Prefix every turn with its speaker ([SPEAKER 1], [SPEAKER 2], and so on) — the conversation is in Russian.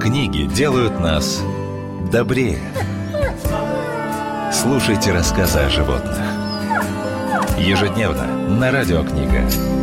[SPEAKER 1] Книги делают нас добрее. Слушайте рассказы о животных ежедневно на Радио Книга.